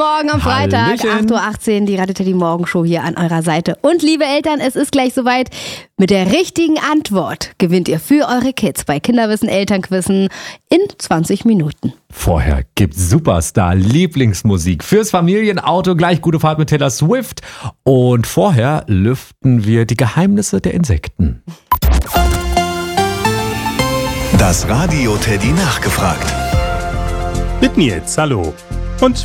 Morgen am Freitag, Hallöchen. 8.18 Uhr, die Radio Teddy Morgenshow hier an eurer Seite. Und liebe Eltern, es ist gleich soweit. Mit der richtigen Antwort gewinnt ihr für eure Kids bei Kinderwissen Elternquizzen in 20 Minuten. Vorher gibt's Superstar Lieblingsmusik fürs Familienauto, gleich gute Fahrt mit Taylor Swift. Und vorher lüften wir die Geheimnisse der Insekten. Das Radio Teddy nachgefragt. Mit Nils, hallo. Und